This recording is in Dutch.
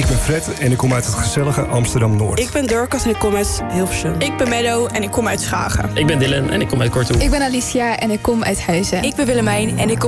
ben Fred en ik kom uit het gezellige Amsterdam-Noord. Ik ben Dorcas en ik kom uit Hilversum. Ik ben Meadow en ik kom uit Schagen. Ik ben Dylan en ik kom uit Kortrijk. Ik ben Alicia en ik kom uit Huizen. Ik ben Willemijn en ik kom